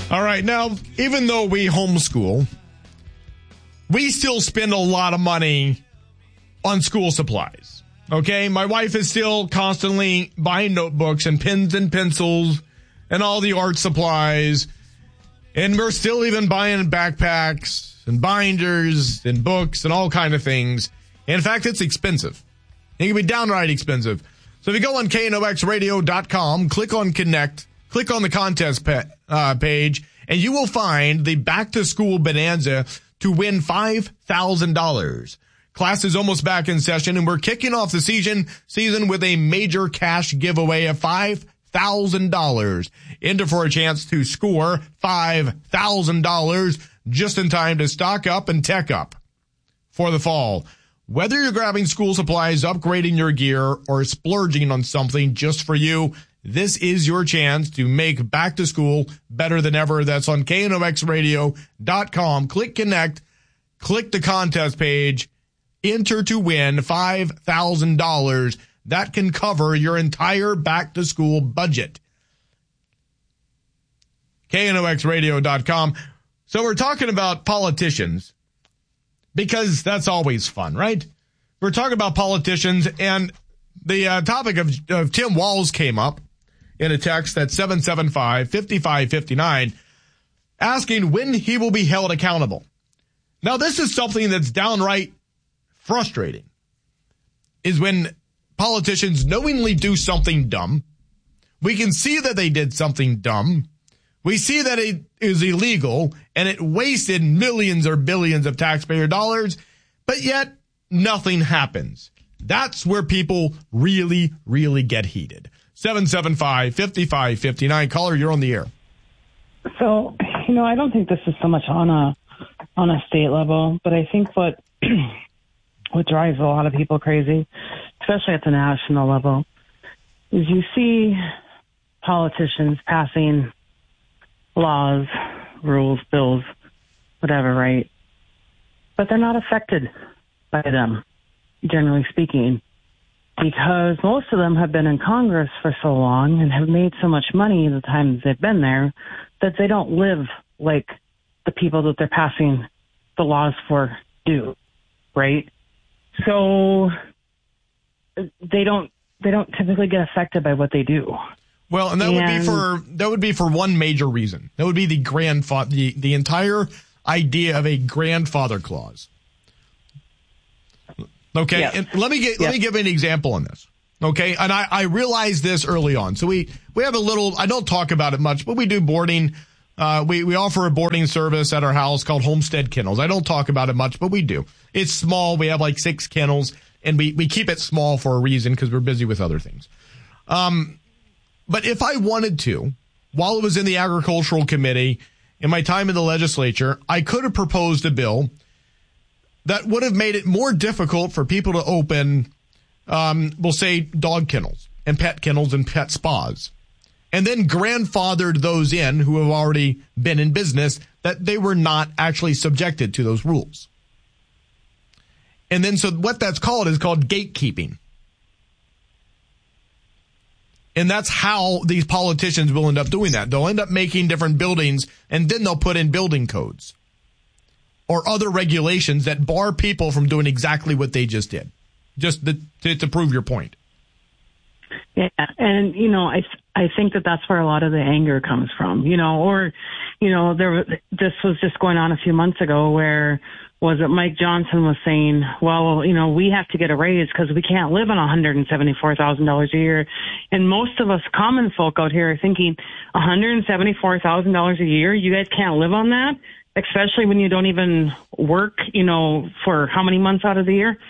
All right. Now, even though we homeschool, we still spend a lot of money on school supplies. Okay. My wife is still constantly buying notebooks and pens and pencils and all the art supplies. And we're still even buying backpacks and binders and books and all kind of things. In fact, it's expensive. It can be downright expensive. So if you go on KNOXradio.com, click on Connect, click on the contest page, and you will find the Back to School Bonanza to win $5,000. Class is almost back in session, and we're kicking off the season with a major cash giveaway of $5,000. Enter for a chance to score $5,000 just in time to stock up and tech up for the fall. Whether you're grabbing school supplies, upgrading your gear, or splurging on something just for you, this is your chance to make back to school better than ever. That's on KNOXradio.com. Click Connect, click the contest page, enter to win $5,000. That can cover your entire back to school budget. KNOXradio.com. So we're talking about politicians because that's always fun, right? We're talking about politicians, and the topic of Tim Walz came up in a text at 775-5559 asking when he will be held accountable. Now, this is something that's downright frustrating, is when politicians knowingly do something dumb. We can see that they did something dumb. We see that it is illegal and it wasted millions or billions of taxpayer dollars, but yet nothing happens. That's where people really, really get heated. 775-5559. Caller, you're on the air. So, I don't think this is so much on a state level, but I think what drives a lot of people crazy, especially at the national level, is you see politicians passing laws, rules, bills, whatever, right? But they're not affected by them, generally speaking, because most of them have been in Congress for so long and have made so much money the time that they've been there that they don't live like the people that they're passing the laws for do, right? So they don't typically get affected by what they do. Well, and that would be for one major reason. That would be the entire idea of a grandfather clause. Okay, yes. And let me give an example on this. Okay, and I realized this early on. So we have a little. I don't talk about it much, but we do boarding. We offer a boarding service at our house called Homestead Kennels. I don't talk about it much, but we do. It's small. We have like 6 kennels, and we keep it small for a reason because we're busy with other things. But if I wanted to, while it was in the Agricultural Committee, in my time in the legislature, I could have proposed a bill that would have made it more difficult for people to open, we'll say, dog kennels and pet spas, and then grandfathered those in who have already been in business that they were not actually subjected to those rules. And then so what that's called is called gatekeeping. And that's how these politicians will end up doing that. They'll end up making different buildings, and then they'll put in building codes or other regulations that bar people from doing exactly what they just did, just to prove your point. Yeah, and, I think that that's where a lot of the anger comes from, this was just going on a few months ago where was it Mike Johnson was saying, well, we have to get a raise because we can't live on $174,000 a year. And most of us common folk out here are thinking $174,000 a year, you guys can't live on that, especially when you don't even work, for how many months out of the year?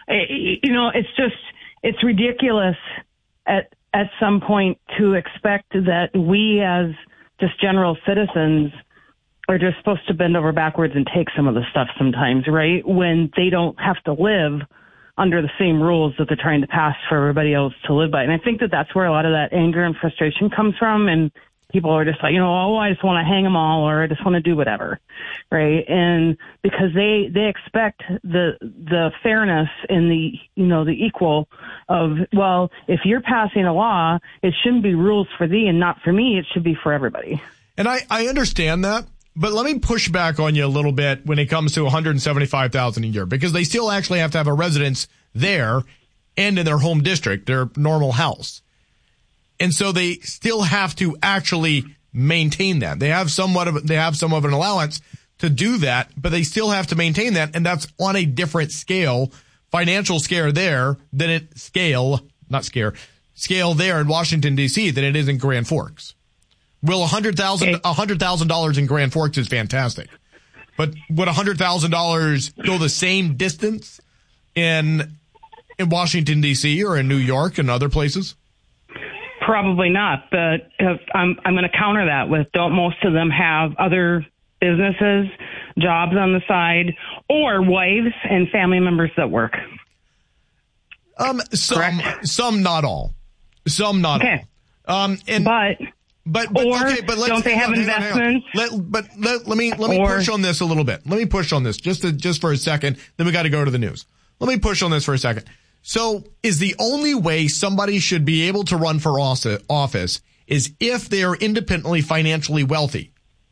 It's ridiculous at some point to expect that we as just general citizens are just supposed to bend over backwards and take some of the stuff sometimes, right? When they don't have to live under the same rules that they're trying to pass for everybody else to live by. And I think that that's where a lot of that anger and frustration comes from. And people are just like, I just want to hang them all, or I just want to do whatever, right? And because they expect the fairness and the equal of, well, if you're passing a law, it shouldn't be rules for thee and not for me. It should be for everybody. And I understand that, but let me push back on you a little bit when it comes to $175,000 a year, because they still actually have to have a residence there and in their home district, their normal house. And so they still have to actually maintain that. They have somewhat of an allowance to do that, but they still have to maintain that, and that's on a different scale, financial scale there than scale there in Washington D.C. than it is in Grand Forks. Will $100,000 in Grand Forks is fantastic, but would $100,000 go the same distance in Washington D.C. or in New York and other places? Probably not, but I'm going to counter that with, don't most of them have other businesses, jobs on the side, or wives and family members that work? Some, not all. Some, not okay. all. But don't they have investments? Let me push on this a little bit. Let me push on this just for a second. Then we got to go to the news. Let me push on this for a second. So, is the only way somebody should be able to run for office is if they are independently financially wealthy?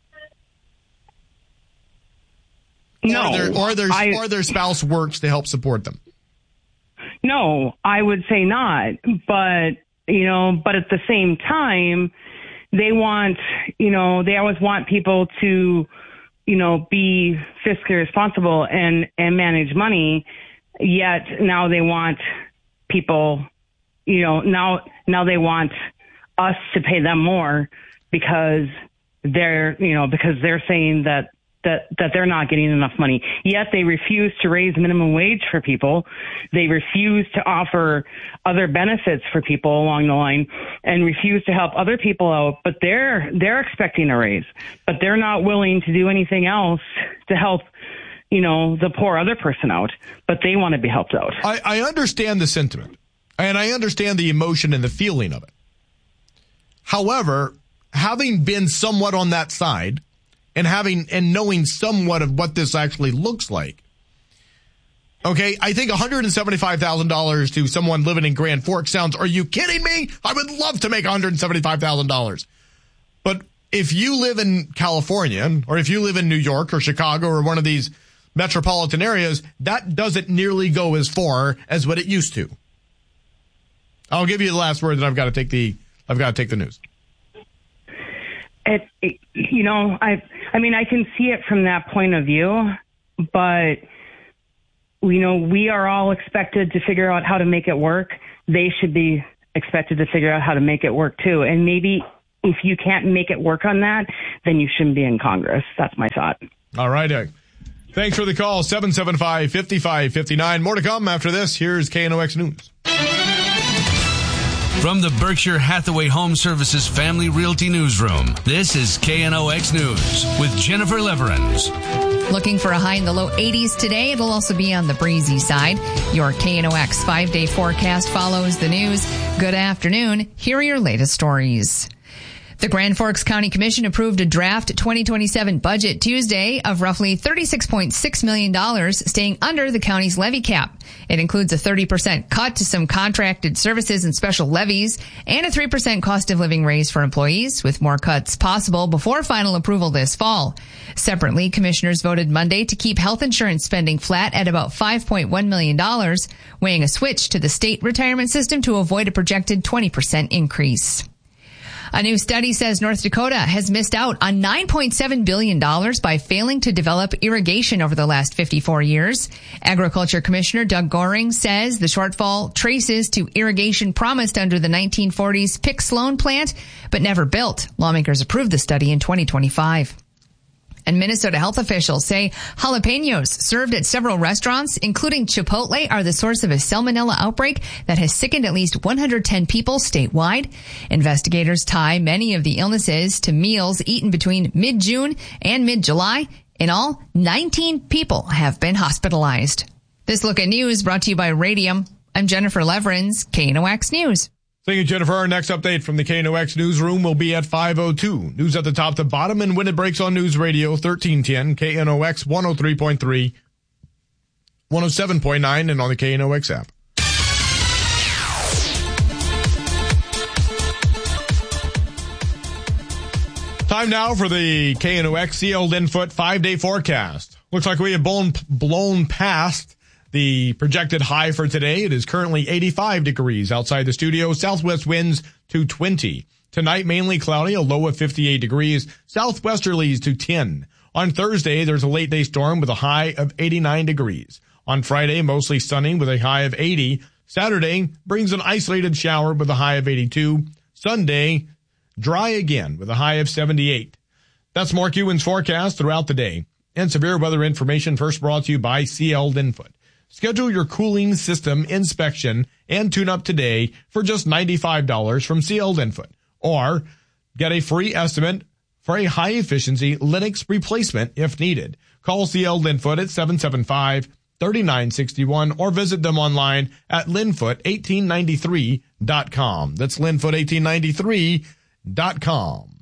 No. Or their spouse works to help support them? No, I would say not. But at the same time, they always want people to, be fiscally responsible and manage money. Yet now they want people, now they want us to pay them more because they're saying that they're not getting enough money. Yet they refuse to raise minimum wage for people. They refuse to offer other benefits for people along the line and refuse to help other people out. But they're expecting a raise, but they're not willing to do anything else to help, the poor other person out, but they want to be helped out. I understand the sentiment, and I understand the emotion and the feeling of it. However, having been somewhat on that side and knowing somewhat of what this actually looks like, okay, I think $175,000 to someone living in Grand Forks sounds, are you kidding me? I would love to make $175,000. But if you live in California, or if you live in New York or Chicago or one of these metropolitan areas, that doesn't nearly go as far as what it used to. I'll give you the last word, and I've got to take the news. I can see it from that point of view, but we are all expected to figure out how to make it work. They should be expected to figure out how to make it work too. And maybe if you can't make it work on that, then you shouldn't be in Congress. That's my thought. All right. Thanks for the call. 775-5559. More to come after this. Here's KNOX News. From the Berkshire Hathaway Home Services Family Realty Newsroom, this is KNOX News with Jennifer Leverins. Looking for a high in the low 80s today. It'll also be on the breezy side. Your KNOX 5-day forecast follows the news. Good afternoon. Here are your latest stories. The Grand Forks County Commission approved a draft 2027 budget Tuesday of roughly $36.6 million, staying under the county's levy cap. It includes a 30% cut to some contracted services and special levies and a 3% cost of living raise for employees, with more cuts possible before final approval this fall. Separately, commissioners voted Monday to keep health insurance spending flat at about $5.1 million, weighing a switch to the state retirement system to avoid a projected 20% increase. A new study says North Dakota has missed out on $9.7 billion by failing to develop irrigation over the last 54 years. Agriculture Commissioner Doug Goring says the shortfall traces to irrigation promised under the 1940s Pick Sloan plant, but never built. Lawmakers approved the study in 2025. And Minnesota health officials say jalapenos served at several restaurants, including Chipotle, are the source of a salmonella outbreak that has sickened at least 110 people statewide. Investigators tie many of the illnesses to meals eaten between mid-June and mid-July. In all, 19 people have been hospitalized. This look at news brought to you by Radium. I'm Jennifer Leverins, KNOX News. Thank you, Jennifer. Our next update from the KNOX newsroom will be at 5:02. News at the top to bottom, and when it breaks on News Radio 1310, KNOX 103.3, 107.9, and on the KNOX app. Time now for the KNOX CL Linfoot 5-day forecast. Looks like we have blown past the projected high for today. It is currently 85 degrees outside the studio. Southwest winds to 20. Tonight, mainly cloudy, a low of 58 degrees. Southwesterlies to 10. On Thursday, there's a late day storm with a high of 89 degrees. On Friday, mostly sunny with a high of 80. Saturday brings an isolated shower with a high of 82. Sunday, dry again with a high of 78. That's Mark Ewan's forecast throughout the day. And severe weather information first brought to you by CL Linfoot. Schedule your cooling system inspection and tune-up today for just $95 from CL Linfoot. Or get a free estimate for a high-efficiency Linux replacement if needed. Call CL Linfoot at 775-3961 or visit them online at linfoot1893.com. That's linfoot1893.com.